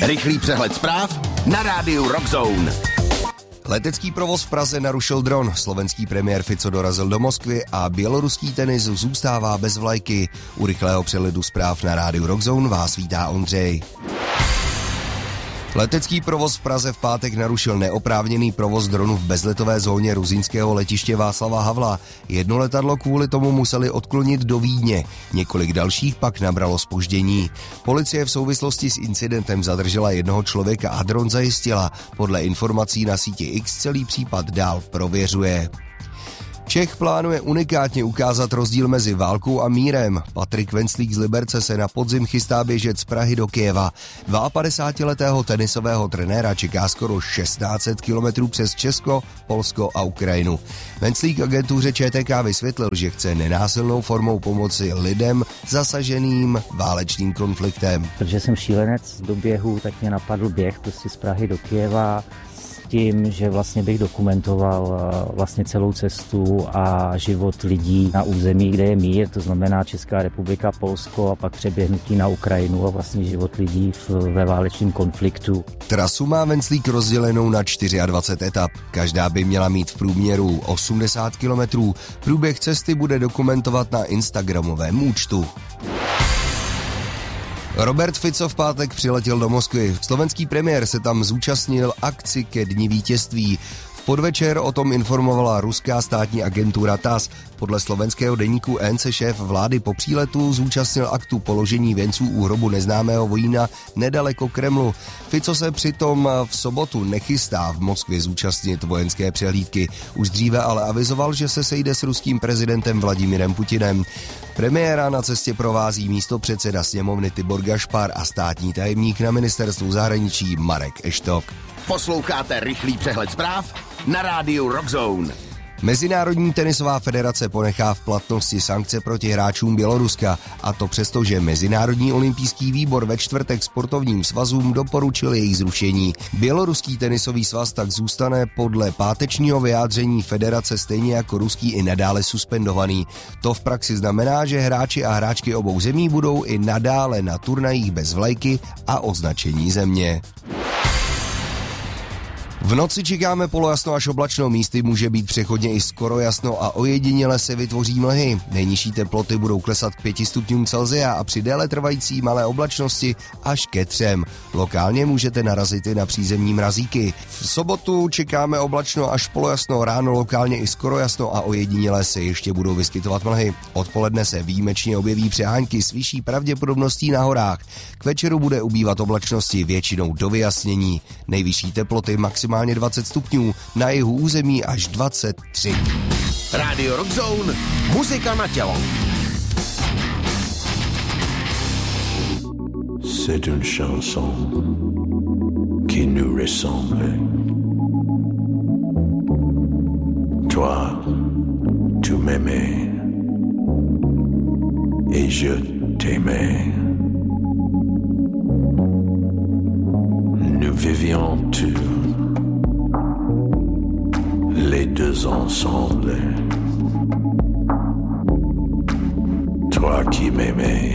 Rychlý přehled zpráv na rádiu Rock Zone. Letecký provoz v Praze narušil dron, slovenský premiér Fico dorazil do Moskvy a běloruský tenis zůstává bez vlajky. U rychlého přehledu zpráv na rádiu Rock Zone vás vítá Ondřej. Letecký provoz v Praze v pátek narušil neoprávněný provoz dronu v bezletové zóně rusínského letiště Václava Havla. Jedno letadlo kvůli tomu museli odklonit do Vídně, několik dalších pak nabralo zpoždění. Policie v souvislosti s incidentem zadržela jednoho člověka a dron zajistila. Podle informací na síti X celý případ dál prověřuje. Čech plánuje unikátně ukázat rozdíl mezi válkou a mírem. Patrik Venclík z Liberce se na podzim chystá běžet z Prahy do Kyjeva. 52letého tenisového trenéra čeká skoro 1600 kilometrů přes Česko, Polsko a Ukrajinu. Venclík agentuře ČTK vysvětlil, že chce nenásilnou formou pomoci lidem zasaženým válečným konfliktem. Protože jsem šílenec do běhu, tak mě napadl běh prostě z Prahy do Kyjeva. Tím, že vlastně bych dokumentoval vlastně celou cestu a život lidí na území, kde je mír, to znamená Česká republika, Polsko a pak přeběhnutí na Ukrajinu a vlastně život lidí ve válečném konfliktu. Trasu má Venclík rozdělenou na 24 etap. Každá by měla mít v průměru 80 kilometrů. Průběh cesty bude dokumentovat na instagramovém účtu. Robert Fico v pátek přiletěl do Moskvy. Slovenský premiér se tam zúčastnil akci ke dni vítězství. V podvečer o tom informovala ruská státní agentura TASS. Podle slovenského deníku N se šéf vlády po příletu zúčastnil aktu položení věnců u hrobu neznámého vojína nedaleko Kremlu. Fico se přitom v sobotu nechystá v Moskvě zúčastnit vojenské přehlídky. Už dříve ale avizoval, že se sejde s ruským prezidentem Vladimirem Putinem. Premiéra na cestě provází místopředseda sněmovny Tibor Gašpar a státní tajemník na ministerstvu zahraničí Marek Eštok. Posloucháte rychlý přehled zpráv na rádiu Rock Zone. Mezinárodní tenisová federace ponechá v platnosti sankce proti hráčům Běloruska, a to přesto, že Mezinárodní olympijský výbor ve čtvrtek sportovním svazům doporučil jejich zrušení. Běloruský tenisový svaz tak zůstane podle pátečního vyjádření federace stejně jako ruský i nadále suspendovaný. To v praxi znamená, že hráči a hráčky obou zemí budou i nadále na turnajích bez vlajky a označení země. V noci čekáme polojasno až oblačno, místy může být přechodně i skoro jasno a ojediněle se vytvoří mlhy. Nejnižší teploty budou klesat k 5 stupňům Celsia a při déle trvající malé oblačnosti až ke 3. Lokálně můžete narazit i na přízemní mrazíky. V sobotu čekáme oblačno až polojasno, ráno lokálně i skoro jasno a ojediněle se ještě budou vyskytovat mlhy. Odpoledne se výjimečně objeví přehánky s vyšší pravděpodobností na horách. K večeru bude ubývat oblačnosti většinou do vyjasnění. Nejvyšší teploty maximálně 20 stupňů, na jihu území až 23. Radio Rock Zone, muzika na tělo. C'est une chanson qui nous ressemble. Toi, tu m'aimais et je t'aimais. Nous vivions les deux ensemble. Toi qui m'aimais